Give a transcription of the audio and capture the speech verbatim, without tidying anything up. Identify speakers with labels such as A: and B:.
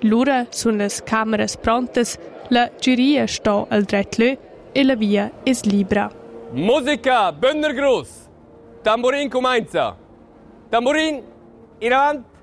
A: L'ora sono le camere pronte, la giuria sta al dret lö e la via è libera.
B: Musica, Bönner groß. Tamburin comincia. Tamburin, in avanti.